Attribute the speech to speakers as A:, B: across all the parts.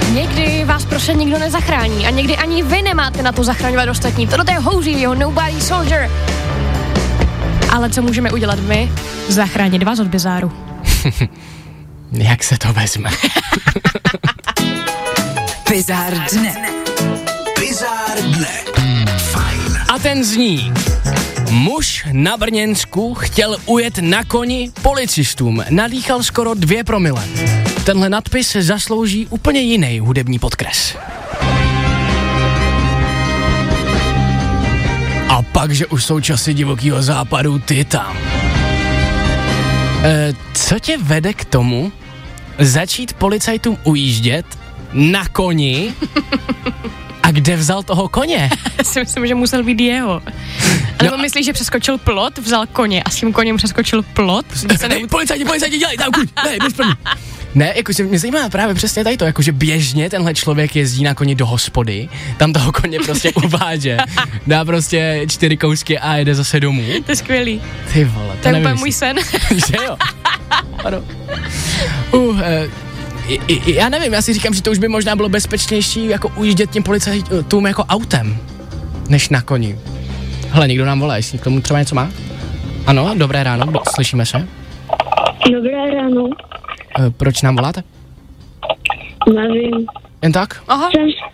A: Někdy vás prostě nikdo nezachrání a někdy ani vy nemáte na to zachraňovat ostatní. Toto je Houří, jeho Nobody Soldier. Ale co můžeme udělat my? Zachránit vás od bizáru.
B: Jak se to vezme?
C: Bizár dne.
D: Bizár dne. Fajn.
B: A ten zní: muž na Brněnsku chtěl ujet na koni policistům. Nadýchal skoro 2 promile. Tenhle nadpis se zaslouží úplně jiný hudební podkres. A pak, že už jsou časy divokýho západu, ty tam. Co tě vede k tomu začít policajtům ujíždět na koni? A kde vzal toho koně?
A: Já si myslím, že musel být jeho. Nebo myslíš, že přeskočil plot, vzal koně a s tím koněm přeskočil plot?
B: Policajti, dělej, tam kuď, běž první. Ne, jakože mě zajímá právě přesně tady to, jakože běžně tenhle člověk jezdí na koni do hospody, tam toho koně prostě uváže, dá prostě 4 kousky a jede zase domů.
A: To je skvělý.
B: Ty vole,
A: to je úplně můj sen.
B: Že jo? Ano. Já nevím, já si říkám, že to už by možná bylo bezpečnější jako ujíždět tím policajtům jako autem, než na koni. Hele, někdo nám volá, jestli k tomu třeba něco má? Ano, dobré ráno, slyšíme se?
E: Dobré ráno.
B: Proč nám voláte?
E: Nevím.
B: Jen tak?
A: Aha.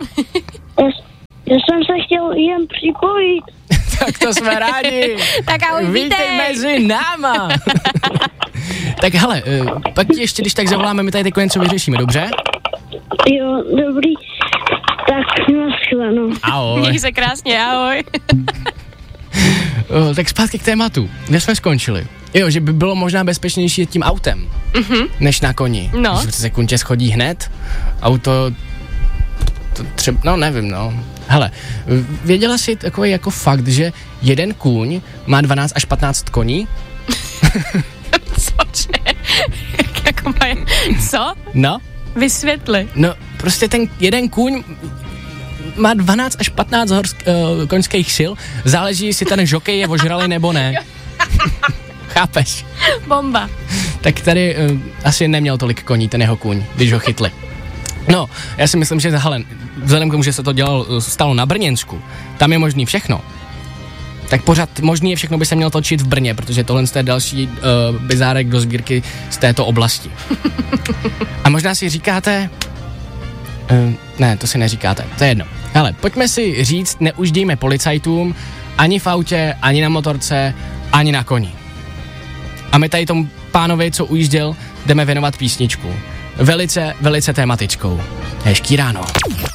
E: Já jsem se chtěl jen připojit.
B: Tak to jsme rádi.
A: Tak ahoj,
B: vítej mezi náma. Tak hele, pak ti ještě, když tak zavoláme, my tady teď něco vyřešíme, dobře?
E: Jo, dobrý. Tak nashledanou.
B: Ahoj.
A: Měj se krásně, ahoj.
B: Tak zpátky k tématu. Kde jsme skončili? Jo, že by bylo možná bezpečnější jet tím autem, než na koni.
A: No.
B: Že se kuň tě schodí hned, auto, to třeba, no nevím, no. Hele, věděla jsi takový jako fakt, že jeden kůň má 12 až 15 koní?
A: Cože? Jako co?
B: No.
A: Vysvětli.
B: No, prostě ten jeden kůň má 12 až 15 koňských sil, záleží, jestli ten žokej je ožralý nebo ne. Chápeš?
A: Bomba.
B: Tak tady asi neměl tolik koní ten jeho kůň, když ho chytli. No, já si myslím, že hele, vzhledem k tomu, že se to stalo na Brněnsku, tam je možný všechno. Tak pořád možný je všechno by se mělo točit v Brně, protože tohle je další bizárek do sbírky z této oblasti. A možná si říkáte, ne, to si neříkáte, to je jedno. Hele, pojďme si říct, neuždíme policajtům ani v autě, ani na motorce, ani na koni. A my tady tomu pánovi, co ujížděl, jdeme věnovat písničku. Velice, velice tématickou. Hezký ráno.